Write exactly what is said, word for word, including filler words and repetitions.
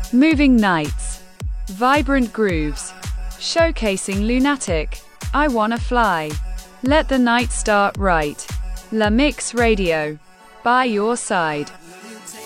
Moving nights. Vibrant grooves. Showcasing Lunatic. I Wanna Fly. Let the night start right. La Mix Radio. By your side.